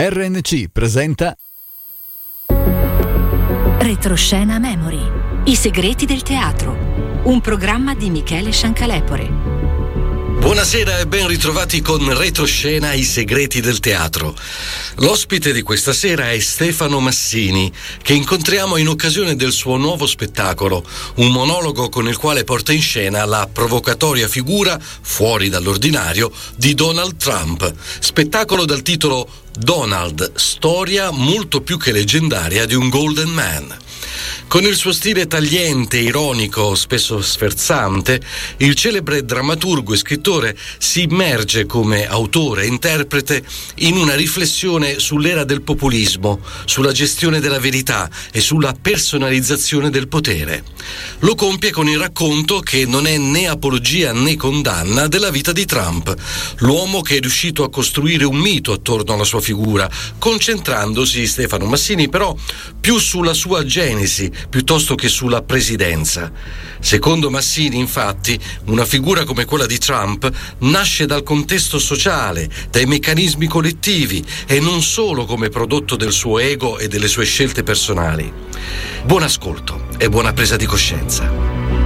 RNC presenta Retroscena Memory. I segreti del teatro. Un programma di Michele Sciancalepore. Buonasera e ben ritrovati con Retroscena, i segreti del teatro. L'ospite di questa sera è Stefano Massini, che incontriamo in occasione del suo nuovo spettacolo, un monologo con il quale porta in scena la provocatoria figura, fuori dall'ordinario, di Donald Trump. Spettacolo dal titolo Donald, storia molto più che leggendaria di un Golden Man. Con il suo stile tagliente, ironico, spesso sferzante, il celebre drammaturgo e scrittore si immerge come autore e interprete in una riflessione sull'era del populismo, sulla gestione della verità e sulla personalizzazione del potere. Lo compie con il racconto che non è né apologia né condanna della vita di Trump, l'uomo che è riuscito a costruire un mito attorno alla sua figura, concentrandosi, Stefano Massini, però più sulla sua genesi piuttosto che sulla presidenza. Secondo Massini, infatti, una figura come quella di Trump nasce dal contesto sociale, dai meccanismi collettivi e non solo come prodotto del suo ego e delle sue scelte personali. Buon ascolto e buona presa di coscienza.